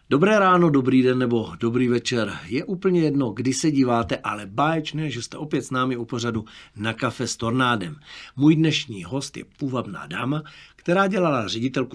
Dobré ráno, dobrý den nebo dobrý večer. Je úplně jedno, kdy se díváte, ale báječné, že jste opět s námi u pořadu Na kafe s tornádem. Můj dnešní host je půvabná dáma, která dělala ředitelku